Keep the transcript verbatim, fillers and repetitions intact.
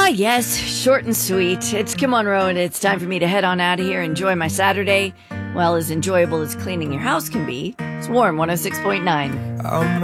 yes, short and sweet. It's Kim Monroe, and it's time for me to head on out of here, enjoy my Saturday. Well, as enjoyable as cleaning your house can be. It's Warm one oh six point nine. I'm